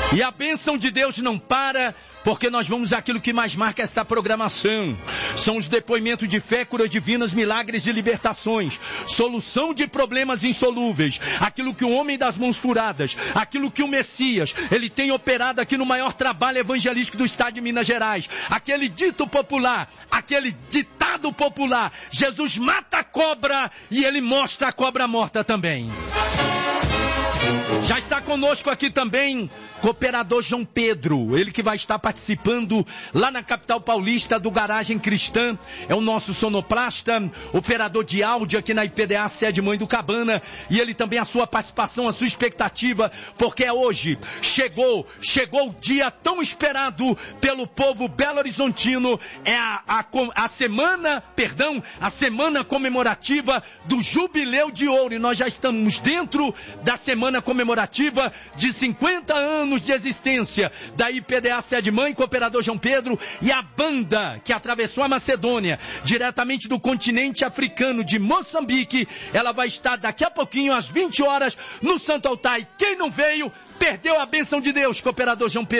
E a bênção de Deus não para, porque nós vamos àquilo que mais marca essa programação. São os depoimentos de fé, curas divinas, milagres e libertações. Solução de problemas insolúveis. Aquilo que o homem das mãos furadas, aquilo que o Messias, ele tem operado aqui no maior trabalho evangelístico do estado de Minas Gerais. Aquele dito popular, aquele ditado popular. Jesus mata a cobra e ele mostra a cobra morta também. Já está conosco aqui também Cooperador João Pedro, ele que vai estar participando lá na capital paulista do Garagem Cristã, é o nosso sonoplasta, operador de áudio aqui na IPDA Sede Mãe do Cabana, e ele também a sua participação, a sua expectativa, porque é hoje, chegou o dia tão esperado pelo povo belo-horizontino, é a semana comemorativa do Jubileu de Ouro, e nós já estamos dentro da semana comemorativa de 50 anos de existência da IPDA Sede Mãe, Cooperador João Pedro, e a banda que atravessou a Macedônia, diretamente do continente africano de Moçambique, ela vai estar daqui a pouquinho às 20 horas no Santo Altar, e quem não veio, perdeu a bênção de Deus, Cooperador João Pedro.